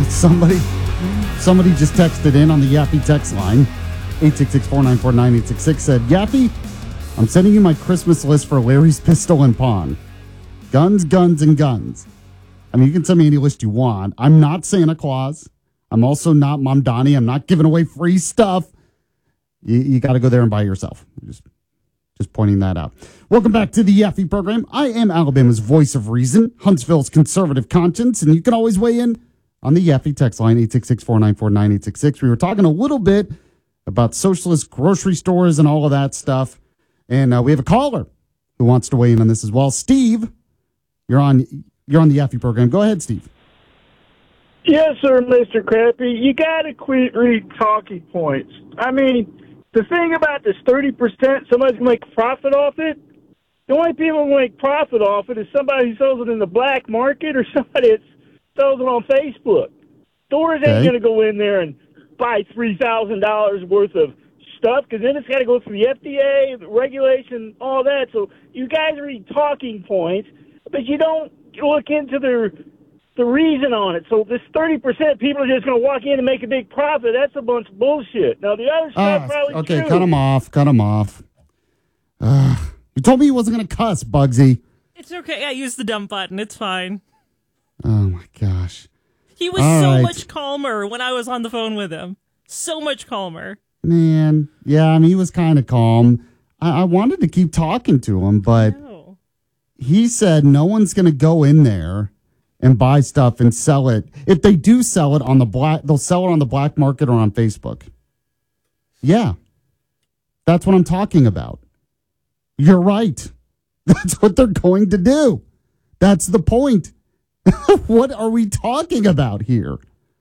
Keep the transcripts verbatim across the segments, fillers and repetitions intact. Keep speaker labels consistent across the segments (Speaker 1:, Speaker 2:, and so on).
Speaker 1: Somebody, somebody just texted in on the Yappy text line, eight six six, four nine four, nine eight six six, said, Yappy, I'm sending you my Christmas list for Larry's Pistol and Pawn. Guns, guns, and guns. I mean, you can send me any list you want. I'm not Santa Claus. I'm also not Mom Donnie. I'm not giving away free stuff. You, you got to go there and buy it yourself. Just, just pointing that out. Welcome back to the Yaffee program. I am Alabama's voice of reason, Huntsville's conservative conscience, and you can always weigh in on the Yaffee text line, eight six six, four nine four, nine eight six six. We were talking a little bit about socialist grocery stores and all of that stuff, and uh, we have a caller who wants to weigh in on this as well. Steve, you're on you're on the Yaffee program. Go ahead, Steve.
Speaker 2: Yes, sir, Mister Crappy. You got to quit reading talking points. I mean, the thing about this thirty percent, somebody's going to make profit off it. The only people who make profit off it is somebody who sells it in the black market or somebody that sells it on Facebook. Stores ain't
Speaker 1: Okay.
Speaker 2: going to go in there and buy three thousand dollars worth of stuff because then it's got to go through the F D A, the regulation, all that. So you guys read talking points, but you don't look into their the reason on it. So this thirty percent people are just going to walk in and make a big profit. That's a bunch of bullshit. Now, the other stuff
Speaker 1: Ah,
Speaker 2: probably
Speaker 1: okay,
Speaker 2: true.
Speaker 1: cut him off. Cut him off. Uh, you told me he wasn't going to cuss, Bugsy.
Speaker 3: It's okay. I used the dump button. It's fine.
Speaker 1: Oh, my gosh.
Speaker 3: He was
Speaker 1: All
Speaker 3: so
Speaker 1: right.
Speaker 3: much calmer when I was on the phone with him. So much calmer.
Speaker 1: Man, yeah, I mean, he was kind of calm. I-, I wanted to keep talking to him, but
Speaker 3: No.
Speaker 1: he said no one's going to go in there and buy stuff and sell it. If they do sell it on the black, they'll sell it on the black market or on Facebook. Yeah, that's what I'm talking about. You're right. That's what they're going to do. That's the point. What are we talking about here?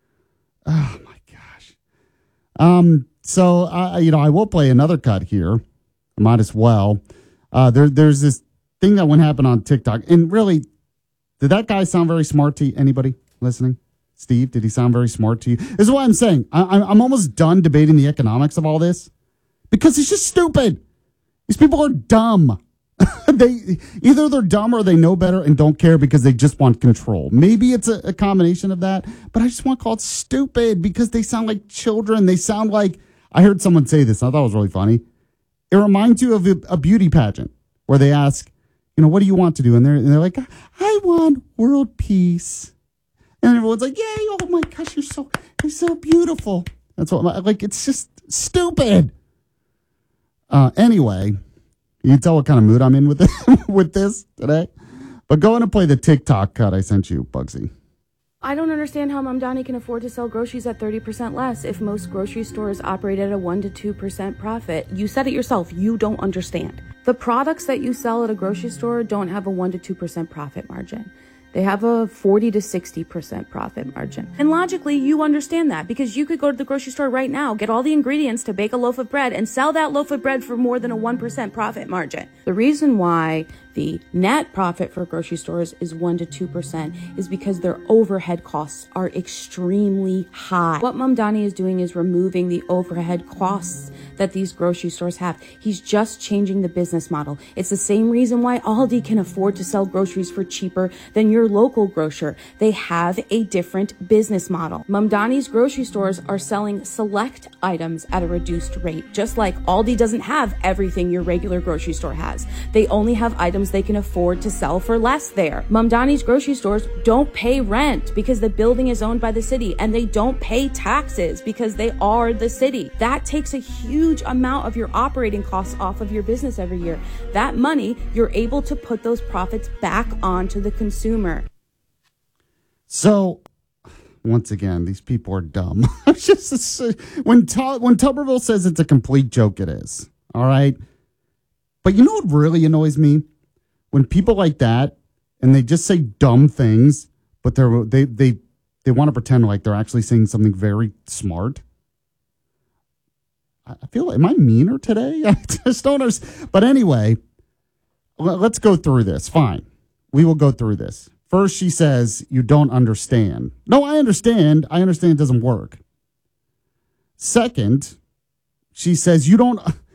Speaker 1: Oh my gosh. Um. So, uh, you know, I will play another cut here. I might as well. Uh, there, there's this thing that went happen on TikTok, and really, did that guy sound very smart to you? Anybody listening? Steve, did he sound very smart to you? This is what I'm saying. I, I'm almost done debating the economics of all this because he's just stupid. These people are dumb. They either they're dumb or they know better and don't care because they just want control. Maybe it's a, a combination of that, but I just want to call it stupid because they sound like children. They sound like, I heard someone say this. I thought it was really funny. It reminds you of a, a beauty pageant where they ask, you know, what do you want to do? And they're, and they're like, I want world peace. And everyone's like, yay, oh my gosh, you're so, you're so beautiful. That's what, like, it's just stupid. Uh, anyway, you can tell what kind of mood I'm in with this, with this today. But go in and play the TikTok cut I sent you, Bugsy.
Speaker 4: I don't understand how Mom Donnie can afford to sell groceries at thirty percent less if most grocery stores operate at a one to two percent profit. You said it yourself. You don't understand. The products that you sell at a grocery store don't have a one to two percent profit margin. They have a forty to sixty percent profit margin. And logically, you understand that because you could go to the grocery store right now, get all the ingredients to bake a loaf of bread and sell that loaf of bread for more than a one percent profit margin. The reason why the net profit for grocery stores is one to two percent is because their overhead costs are extremely high. What Mom Donnie is doing is removing the overhead costs that these grocery stores have. He's just changing the business model. It's the same reason why Aldi can afford to sell groceries for cheaper than your local grocer. They have a different business model. Mom Donnie's grocery stores are selling select items at a reduced rate, just like Aldi doesn't have everything your regular grocery store has. They only have items they can afford to sell for less there. Mom Donnie's grocery stores don't pay rent because the building is owned by the city, and they don't pay taxes because they are the city. That takes a huge amount of your operating costs off of your business every year. That money, you're able to put those profits back onto the consumer.
Speaker 1: So, once again, these people are dumb. It's just it's, uh, when Tu- when Tuberville says it's a complete joke, it is. All right, but you know what really annoys me? When people like that and they just say dumb things, but they're they they they want to pretend like they're actually saying something very smart. I feel like, am I meaner today? I just don't understand. But anyway, let's go through this. Fine, we will go through this. First, she says, you don't understand. No, I understand. I understand it doesn't work. Second, she says, you don't